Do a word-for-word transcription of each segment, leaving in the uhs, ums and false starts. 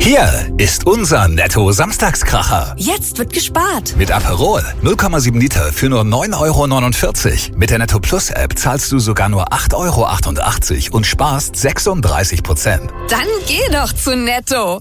Hier ist unser Netto-Samstagskracher. Jetzt wird gespart. Mit Aperol null Komma sieben Liter für nur neun Euro neunundvierzig. Mit der Netto Plus App zahlst du sogar nur acht Euro achtundachtzig und sparst sechsunddreißig Prozent. Dann geh doch zu Netto.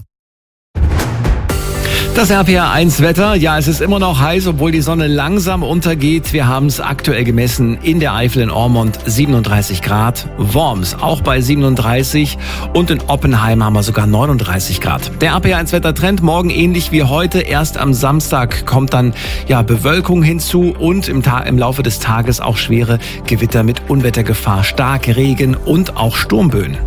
Das R P R eins Wetter, ja, es ist immer noch heiß, obwohl die Sonne langsam untergeht. Wir haben es aktuell gemessen in der Eifel in Ormont, siebenunddreißig Grad. Worms auch bei siebenunddreißig und in Oppenheim haben wir sogar neununddreißig Grad. Der R P R eins Wettertrend morgen ähnlich wie heute. Erst am Samstag kommt dann ja Bewölkung hinzu und im, Ta- im Laufe des Tages auch schwere Gewitter mit Unwettergefahr, starke Regen und auch Sturmböen.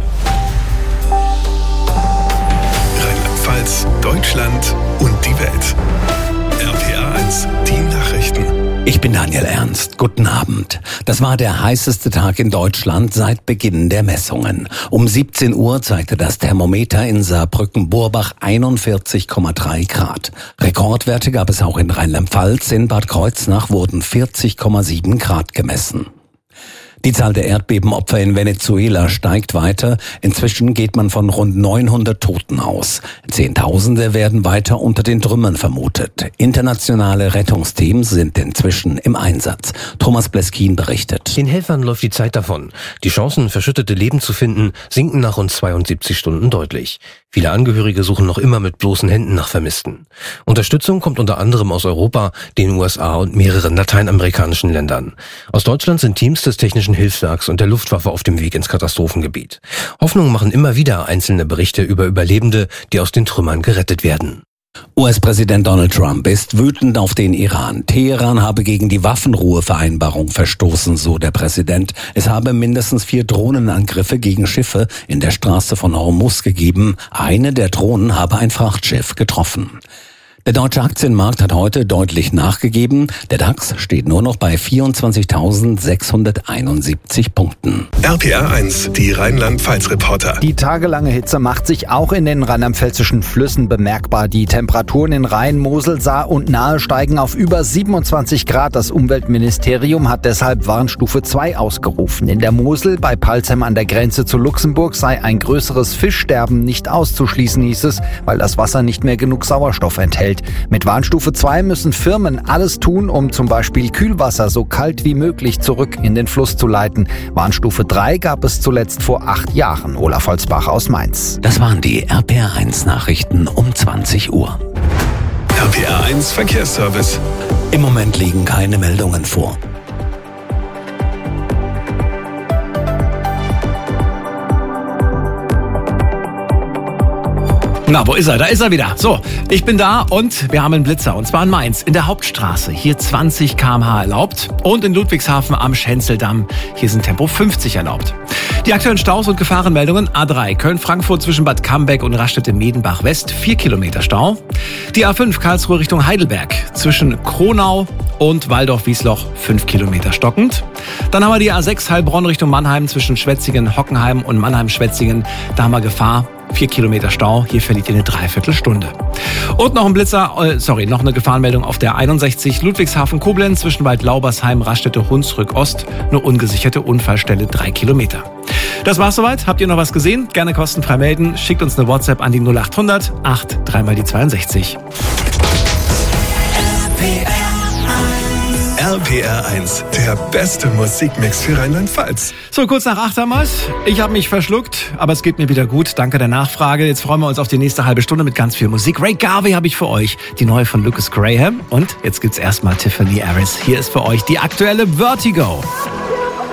Rheinland-Pfalz, Deutschland und die Welt. R P R eins, die Nachrichten. Ich bin Daniel Ernst. Guten Abend. Das war der heißeste Tag in Deutschland seit Beginn der Messungen. Um siebzehn Uhr zeigte das Thermometer in Saarbrücken-Burbach einundvierzig Komma drei Grad. Rekordwerte gab es auch in Rheinland-Pfalz. In Bad Kreuznach wurden vierzig Komma sieben Grad gemessen. Die Zahl der Erdbebenopfer in Venezuela steigt weiter. Inzwischen geht man von rund neunhundert Toten aus. Zehntausende werden weiter unter den Trümmern vermutet. Internationale Rettungsteams sind inzwischen im Einsatz. Thomas Bleskin berichtet. Den Helfern läuft die Zeit davon. Die Chancen, verschüttete Leben zu finden, sinken nach rund zweiundsiebzig Stunden deutlich. Viele Angehörige suchen noch immer mit bloßen Händen nach Vermissten. Unterstützung kommt unter anderem aus Europa, den U S A und mehreren lateinamerikanischen Ländern. Aus Deutschland sind Teams des Technischen Hilfswerks und der Luftwaffe auf dem Weg ins Katastrophengebiet. Hoffnung machen immer wieder einzelne Berichte über Überlebende, die aus den Trümmern gerettet werden. U S-Präsident Donald Trump ist wütend auf den Iran. Teheran habe gegen die Waffenruhevereinbarung verstoßen, so der Präsident. Es habe mindestens vier Drohnenangriffe gegen Schiffe in der Straße von Hormuz gegeben. Eine der Drohnen habe ein Frachtschiff getroffen. Der deutsche Aktienmarkt hat heute deutlich nachgegeben. Der DAX steht nur noch bei vierundzwanzigtausendsechshunderteinundsiebzig Punkten. R P R eins, die Rheinland-Pfalz-Reporter. Die tagelange Hitze macht sich auch in den rheinland-pfälzischen Flüssen bemerkbar. Die Temperaturen in Rhein, Mosel, Saar und Nahe steigen auf über siebenundzwanzig Grad. Das Umweltministerium hat deshalb Warnstufe zwei ausgerufen. In der Mosel bei Palzheim an der Grenze zu Luxemburg sei ein größeres Fischsterben nicht auszuschließen, hieß es, weil das Wasser nicht mehr genug Sauerstoff enthält. Mit Warnstufe zwei müssen Firmen alles tun, um zum Beispiel Kühlwasser so kalt wie möglich zurück in den Fluss zu leiten. Warnstufe drei gab es zuletzt vor acht Jahren. Olaf Holzbach aus Mainz. Das waren die R P R eins Nachrichten um zwanzig Uhr. R P R eins Verkehrsservice. Im Moment liegen keine Meldungen vor. Na, wo ist er? Da ist er wieder. So, ich bin da und wir haben einen Blitzer. Und zwar in Mainz, in der Hauptstraße. Hier zwanzig Kilometer pro Stunde erlaubt. Und in Ludwigshafen am Schenzeldamm. Hier sind Tempo fünfzig erlaubt. Die aktuellen Staus und Gefahrenmeldungen. A drei Köln-Frankfurt zwischen Bad Cambeck und Raststätte-Medenbach West. vier Kilometer Stau. Die A fünf Karlsruhe Richtung Heidelberg. Zwischen Kronau und Waldorf-Wiesloch fünf Kilometer stockend. Dann haben wir die A sechs Heilbronn Richtung Mannheim zwischen Schwetzingen, Hockenheim und Mannheim-Schwetzingen. Da haben wir Gefahr. Vier Kilometer Stau, hier verliert ihr eine Dreiviertelstunde. Und noch ein Blitzer, äh, sorry, noch eine Gefahrenmeldung auf der einundsechzig Ludwigshafen-Koblenz zwischen Waldlaubersheim, Raststätte Hunsrück Ost, eine ungesicherte Unfallstelle, drei Kilometer. Das war's soweit. Habt ihr noch was gesehen? Gerne kostenfrei melden. Schickt uns eine WhatsApp an die null acht hundert acht drei mal die zweiundsechzig. R P R eins, der beste Musikmix für Rheinland-Pfalz. So, kurz nach acht haben wir's. Ich habe mich verschluckt, aber es geht mir wieder gut. Danke der Nachfrage. Jetzt freuen wir uns auf die nächste halbe Stunde mit ganz viel Musik. Ray Garvey habe ich für euch, die neue von Lucas Graham. Und jetzt gibt's erstmal Tiffany Harris. Hier ist für euch die aktuelle Vertigo.